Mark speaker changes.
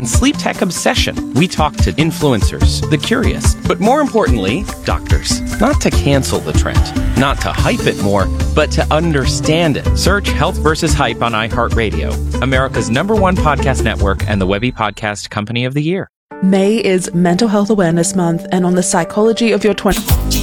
Speaker 1: and sleep tech obsession. We talk to influencers, the curious, but more importantly, doctors. Not to cancel the trend, not to hype it more, but to understand it. Search Health versus Hype on iHeartRadio, America's #1 podcast network and the Webby Podcast Company of the Year.
Speaker 2: May is Mental Health Awareness Month, and on the psychology of your 20s.